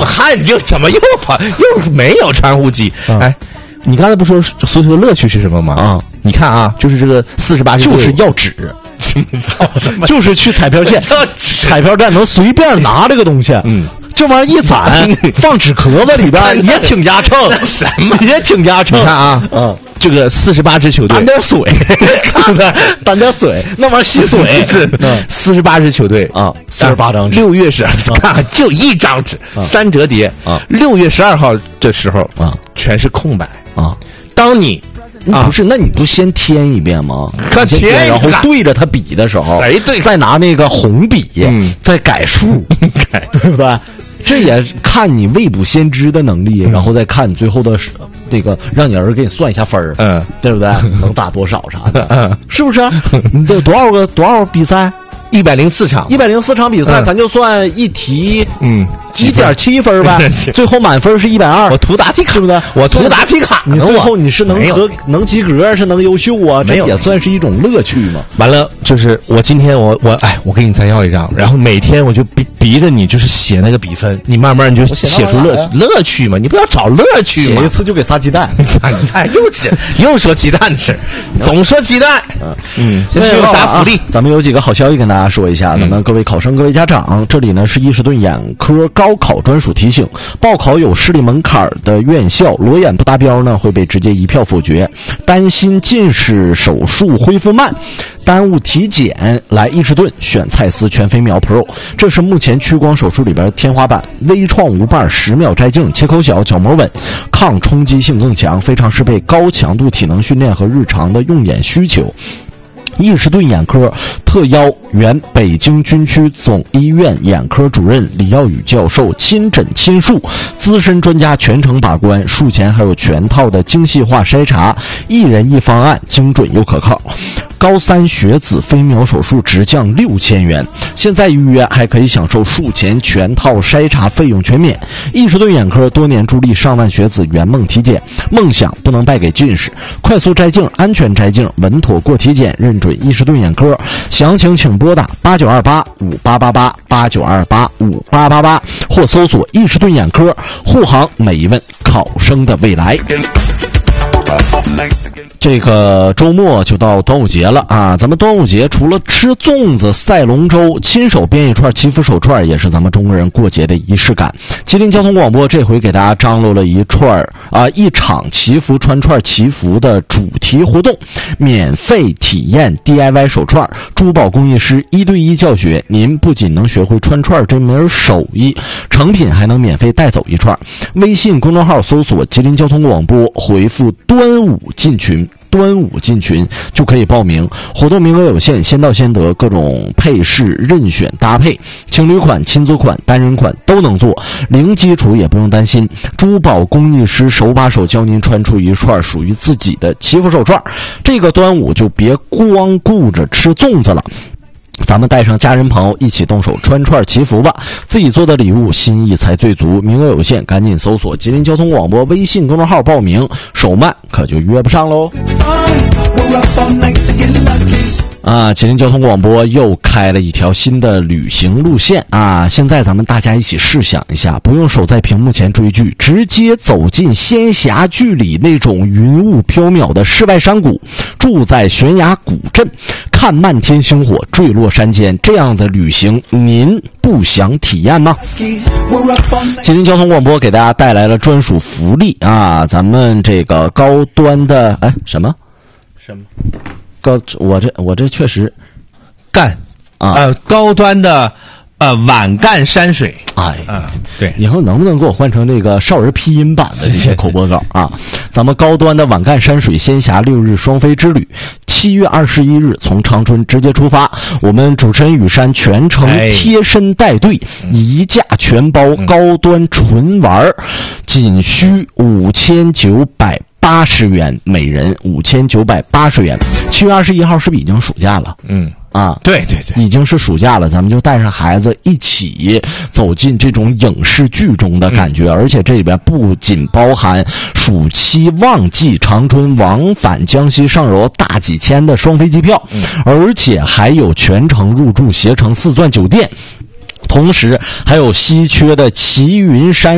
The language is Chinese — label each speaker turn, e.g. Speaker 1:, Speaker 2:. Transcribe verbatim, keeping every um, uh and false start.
Speaker 1: 汗就怎么又跑又没有传呼机？嗯、哎，你刚才不说足球的乐趣是什么吗？啊、嗯，你看啊，就是这个四十八
Speaker 2: 就是要纸。就是去彩票线，彩票站能随便拿这个东西，嗯，这玩意儿一攒，放纸壳子里边也挺压秤，
Speaker 1: 什么
Speaker 2: 也挺压秤。
Speaker 1: 你看啊，嗯，这个四十八支球队，
Speaker 2: 担点水，看看，担点水，那玩意儿吸水。
Speaker 1: 四十八支球队
Speaker 2: 啊，四十八张纸。
Speaker 1: 六月十二，看就一张纸，三折叠啊。六月十二号的时候啊，全是空白啊。当你
Speaker 2: 啊，不是，那你不先填一遍吗？
Speaker 1: 填，
Speaker 2: 然后对着他比的时候，
Speaker 1: 谁对？
Speaker 2: 再拿那个红笔，嗯，再改数，
Speaker 1: 改，
Speaker 2: 对吧？这也看你未卜先知的能力，嗯、然后再看你最后的这个，让你儿子给你算一下分儿，嗯，对不对？能打多少啥的，嗯，是不是？你这多少个多少比赛？
Speaker 1: 一百零四场，
Speaker 2: 一百零四场比赛，嗯、咱就算一题，
Speaker 1: 嗯，
Speaker 2: 一点七分呗。最后满分是一百二。
Speaker 1: 我图答题卡，
Speaker 2: 对不对？
Speaker 1: 我图答题卡，
Speaker 2: 你最后你是能合能及格，是能优秀啊，这也算是一种乐趣嘛。
Speaker 1: 完了，就是我今天我我哎，我给你再要一张，然后每天我就逼逼着你，就是写那个比分，你慢慢你就写出乐乐趣嘛。你不要找乐趣嘛。
Speaker 2: 写一次就给仨鸡蛋，
Speaker 1: 哎，又是又说鸡蛋的事，总说鸡蛋。嗯，这是有啥福利？
Speaker 2: 咱们有几个好消息跟大家说一下，咱们各位考生、各位家长，这里呢是伊士顿眼科高考专属提醒：报考有视力门槛的院校，裸眼不达标呢会被直接一票否决。担心近视手术恢复慢，耽误体检，来伊士顿选蔡司全飞秒 Pro， 这是目前屈光手术里边的天花板，微创无瓣，十秒摘镜，切口小，角膜稳，抗冲击性更强，非常适配高强度体能训练和日常的用眼需求。伊士顿眼科特邀原北京军区总医院眼科主任李耀宇教授亲诊亲述，资深专家全程把关，术前还有全套的精细化筛查，一人一方案，精准又可靠。高三学子飞秒手术直降六千元，现在预约还可以享受术前全套筛查费用全免。伊士顿眼科多年助力上万学子圆梦体检，梦想不能败给近视，快速摘镜，安全摘镜，稳妥过体检，认准伊士顿眼科。详情请拨打八九二八五八八八八九二八五八八八，或搜索伊士顿眼科，护航每一位考生的未来。这个周末就到端午节了啊！咱们端午节除了吃粽子、赛龙舟、亲手编一串祈福手串，也是咱们中国人过节的仪式感。吉林交通广播这回给大家张罗了一串啊一场祈福穿串祈福的主题活动，免费体验 D I Y 手串，珠宝工艺师一对一教学，您不仅能学会穿串这门手艺，成品还能免费带走一串。微信公众号搜索吉林交通广播，回复端午进群，端午进群就可以报名，活动名额有限，先到先得，各种配饰任选搭配，情侣款、亲子款、单人款都能做，零基础也不用担心，珠宝工艺师手把手教您穿出一串属于自己的祈福手串。这个端午就别光顾着吃粽子了，咱们带上家人朋友一起动手穿串祈福吧，自己做的礼物心意才最足，名额有限，赶紧搜索吉林交通广播微信公众号报名，手慢可就约不上喽。啊，吉林交通广播又开了一条新的旅行路线啊！现在咱们大家一起试想一下，不用守在屏幕前追剧，直接走进仙侠剧里那种云雾缥缈的世外山谷，住在悬崖古镇，看漫天星火坠落山间，这样的旅行您不想体验吗？吉林交通广播给大家带来了专属福利啊！咱们这个高端的哎什么
Speaker 1: 什么
Speaker 2: 高，我这我这确实
Speaker 1: 干
Speaker 2: 啊，
Speaker 1: 呃，高端的呃碗干山水，
Speaker 2: 哎，
Speaker 1: 啊，对，
Speaker 2: 以后能不能给我换成这个少儿拼音版的这些口播稿啊？咱们高端的碗干山水仙侠六日双飞之旅，七月二十一日从长春直接出发，我们主持人雨山全程贴身带队，哎、一价全包，高端纯玩，仅需五千九百。八十元每人，五千九百八十元。七月二十一号是不是已经暑假了？
Speaker 1: 嗯
Speaker 2: 啊，
Speaker 1: 对对对，
Speaker 2: 已经是暑假了，咱们就带上孩子一起走进这种影视剧中的感觉，嗯、而且这里边不仅包含暑期旺季长春往返江西上饶大几千的双飞机票，嗯、而且还有全程入住携程四钻酒店，同时还有稀缺的齐云山